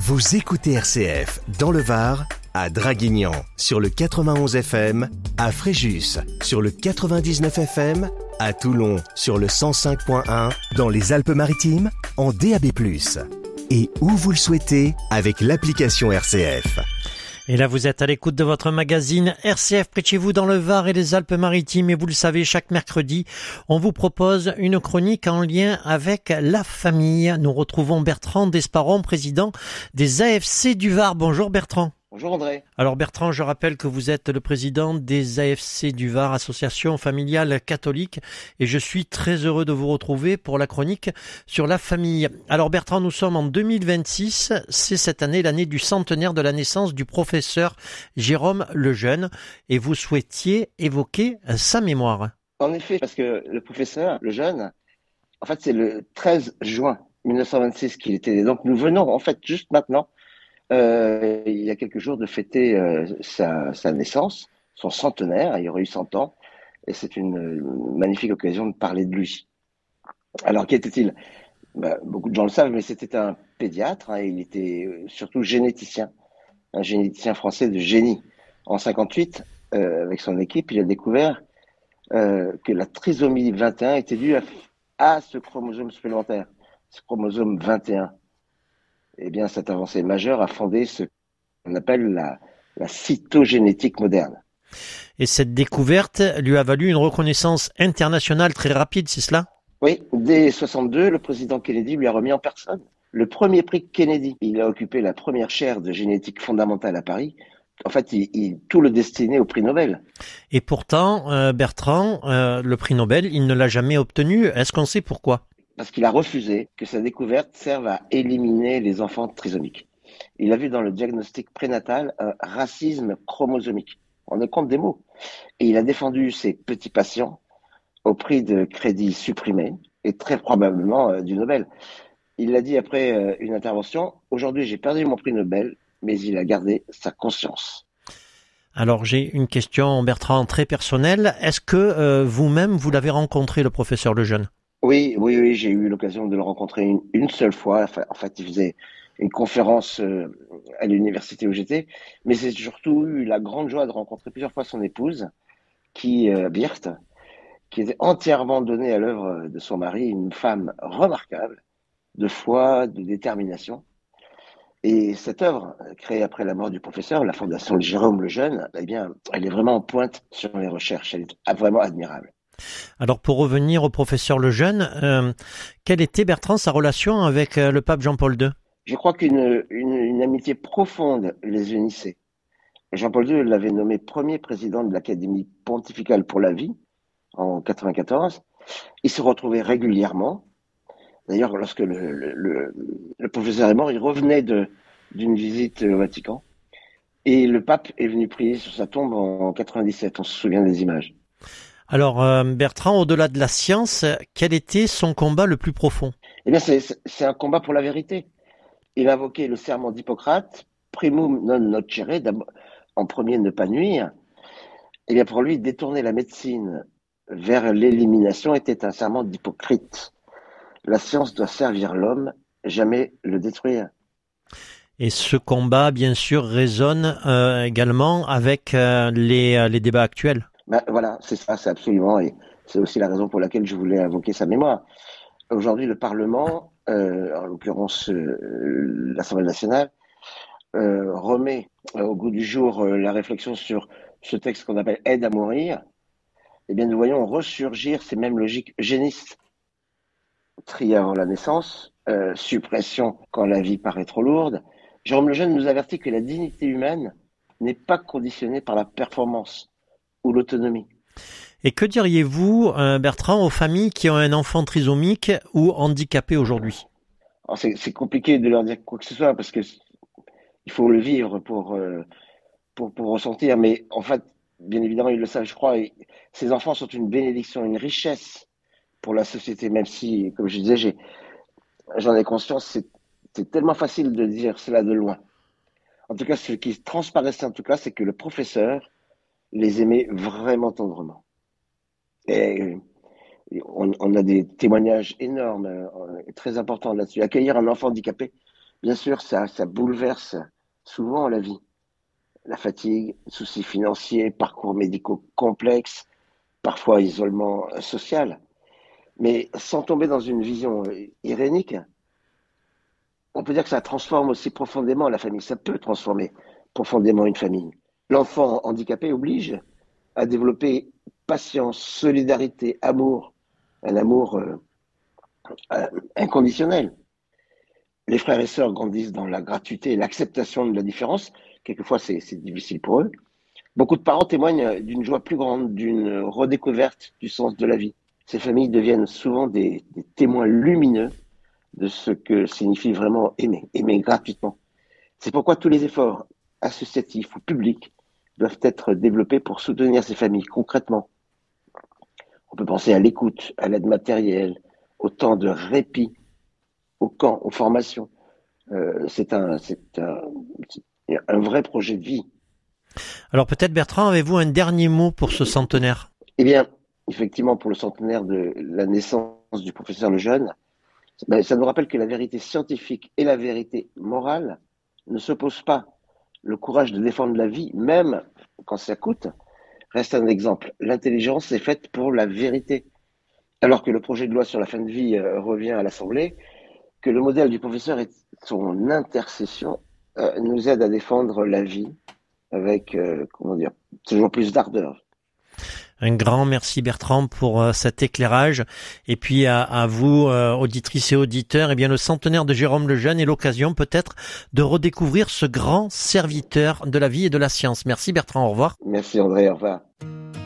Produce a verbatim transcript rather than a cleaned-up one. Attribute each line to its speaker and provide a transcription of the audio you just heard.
Speaker 1: Vous écoutez R C F dans le Var, à Draguignan sur le quatre-vingt-onze F M, à Fréjus sur le quatre-vingt-dix-neuf F M, à Toulon sur le cent cinq point un, dans les Alpes-Maritimes en D A B plus, et où vous le souhaitez avec l'application R C F.
Speaker 2: Et là, vous êtes à l'écoute de votre magazine R C F près de chez vous dans le Var et les Alpes-Maritimes. Et vous le savez, chaque mercredi, on vous propose une chronique en lien avec la famille. Nous retrouvons Bertrand Desparron, président des A F C du Var. Bonjour Bertrand.
Speaker 3: Bonjour André.
Speaker 2: Alors Bertrand, je rappelle que vous êtes le président des A F C du Var, association familiale catholique, et je suis très heureux de vous retrouver pour la chronique sur la famille. Alors Bertrand, nous sommes en deux mille vingt-six, c'est cette année l'année du centenaire de la naissance du professeur Jérôme Lejeune, et vous souhaitiez évoquer sa mémoire.
Speaker 3: En effet, parce que le professeur Lejeune, en fait c'est le treize juin mille neuf cent vingt-six qu'il était né. Donc nous venons en fait juste maintenant, Euh, il y a quelques jours, de fêter euh, sa, sa naissance, son centenaire. Il aurait eu cent ans, et c'est une, une magnifique occasion de parler de lui. Alors, qui était-il? Ben, beaucoup de gens le savent, mais c'était un pédiatre, hein, il était surtout généticien, un généticien français de génie. En cinquante-huit, euh, avec son équipe, il a découvert euh, que la trisomie vingt et un était due à, à ce chromosome supplémentaire, ce chromosome vingt et un. Eh bien, cette avancée majeure a fondé ce qu'on appelle la, la cytogénétique moderne.
Speaker 2: Et cette découverte lui a valu une reconnaissance internationale très rapide, c'est cela?
Speaker 3: Oui, dès soixante-deux, le président Kennedy lui a remis en personne le premier prix Kennedy. Il a occupé la première chaire de génétique fondamentale à Paris. En fait, il, il, tout le destiné au prix Nobel.
Speaker 2: Et pourtant, euh, Bertrand, euh, le prix Nobel, il ne l'a jamais obtenu. Est-ce qu'on sait pourquoi?
Speaker 3: Parce qu'il a refusé que sa découverte serve à éliminer les enfants trisomiques. Il a vu dans le diagnostic prénatal un racisme chromosomique. On ne compte des mots. Et il a défendu ses petits patients au prix de crédit supprimé et très probablement euh, du Nobel. Il l'a dit après euh, une intervention: « Aujourd'hui, j'ai perdu mon prix Nobel, mais il a gardé sa conscience. »
Speaker 2: Alors j'ai une question, Bertrand, très personnelle. Est-ce que euh, vous-même, vous l'avez rencontré, le professeur Lejeune?
Speaker 3: Oui, oui, oui, j'ai eu l'occasion de le rencontrer une, une seule fois. Enfin, en fait, il faisait une conférence euh, à l'université où j'étais, mais j'ai surtout eu la grande joie de rencontrer plusieurs fois son épouse, qui, euh, Birte, qui était entièrement donnée à l'œuvre de son mari, une femme remarquable, de foi, de détermination. Et cette œuvre, créée après la mort du professeur, la fondation Jérôme Lejeune, eh bien, elle est vraiment en pointe sur les recherches. Elle est vraiment admirable.
Speaker 2: Alors pour revenir au professeur Lejeune, euh, quelle était, Bertrand, sa relation avec euh, le pape Jean-Paul deux?
Speaker 3: Je crois qu'une une, une amitié profonde les unissait. Jean-Paul deux l'avait nommé premier président de l'Académie pontificale pour la vie en quatre-vingt-quatorze. Ils se retrouvaient régulièrement. D'ailleurs, lorsque le, le, le, le professeur est mort, il revenait de, d'une visite au Vatican. Et le pape est venu prier sur sa tombe en quatre-vingt-dix-sept. On se souvient des images.
Speaker 2: Alors euh, Bertrand, au-delà de la science, quel était son combat le plus profond?
Speaker 3: Eh bien, c'est, c'est un combat pour la vérité. Il invoquait le serment d'Hippocrate, primum non nocere, en premier ne pas nuire. Eh bien, pour lui, détourner la médecine vers l'élimination était un serment d'hypocrite. La science doit servir l'homme, jamais le détruire.
Speaker 2: Et ce combat, bien sûr, résonne euh, également avec euh, les, les débats actuels.
Speaker 3: Ben, voilà, c'est ça, c'est absolument, et c'est aussi la raison pour laquelle je voulais invoquer sa mémoire. Aujourd'hui, le Parlement, euh, en l'occurrence euh, l'Assemblée nationale, euh, remet euh, au goût du jour euh, la réflexion sur ce texte qu'on appelle aide à mourir. Eh bien, nous voyons ressurgir ces mêmes logiques génistes. Tri avant la naissance, euh, suppression quand la vie paraît trop lourde. Jérôme Lejeune nous avertit que la dignité humaine n'est pas conditionnée par la performance ou l'autonomie.
Speaker 2: Et que diriez-vous, euh, Bertrand, aux familles qui ont un enfant trisomique ou handicapé aujourd'hui?
Speaker 3: Alors c'est, c'est compliqué de leur dire quoi que ce soit parce que il faut le vivre pour, euh, pour, pour ressentir. Mais en fait, bien évidemment, ils le savent, je crois. Et ces enfants sont une bénédiction, une richesse pour la société, même si, comme je disais, j'ai, j'en ai conscience, c'est, c'est tellement facile de dire cela de loin. En tout cas, ce qui transparaissait en tout cas, c'est que le professeur les aimait vraiment tendrement. Et on, on a des témoignages énormes, euh, très importants là-dessus. Accueillir un enfant handicapé, Bien sûr, ça, ça bouleverse souvent la vie. La fatigue, soucis financiers, parcours médicaux complexes, parfois isolement euh, social. Mais sans tomber dans une vision euh, irénique, on peut dire que ça transforme aussi profondément la famille. Ça peut transformer profondément une famille. L'enfant handicapé oblige à développer patience, solidarité, amour, un amour euh, euh, inconditionnel. Les frères et sœurs grandissent dans la gratuité et l'acceptation de la différence. Quelquefois, c'est, c'est difficile pour eux. Beaucoup de parents témoignent d'une joie plus grande, d'une redécouverte du sens de la vie. Ces familles deviennent souvent des, des témoins lumineux de ce que signifie vraiment aimer, aimer gratuitement. C'est pourquoi tous les efforts associatifs ou publics doivent être développés pour soutenir ces familles concrètement. On peut penser à l'écoute, à l'aide matérielle, au temps de répit, au camp, aux formations. Euh, c'est un, c'est un, c'est un vrai projet de vie.
Speaker 2: Alors peut-être Bertrand, avez-vous un dernier mot pour ce centenaire ?
Speaker 3: Eh bien, effectivement, pour le centenaire de la naissance du professeur Lejeune, ben, ça nous rappelle que la vérité scientifique et la vérité morale ne s'opposent pas. Le courage de défendre la vie, même quand ça coûte, reste un exemple. L'intelligence est faite pour la vérité. Alors que le projet de loi sur la fin de vie euh, revient à l'Assemblée, que le modèle du professeur et son intercession euh, nous aide à défendre la vie avec, euh, comment dire, toujours plus d'ardeur.
Speaker 2: Un grand merci Bertrand pour euh, cet éclairage. Et puis à, à vous, euh, auditrices et auditeurs, eh bien le centenaire de Jérôme Lejeune est l'occasion peut-être de redécouvrir ce grand serviteur de la vie et de la science. Merci Bertrand, au revoir.
Speaker 3: Merci André, au revoir.